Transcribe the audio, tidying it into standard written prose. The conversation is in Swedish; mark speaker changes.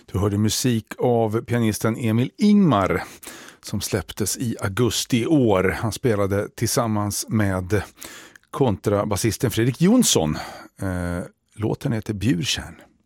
Speaker 1: Du hörde musik av pianisten Emil Ingmar som släpptes i augusti i år. Han spelade tillsammans med kontrabasisten Fredrik Jonsson. Låten heter Bjurkärn.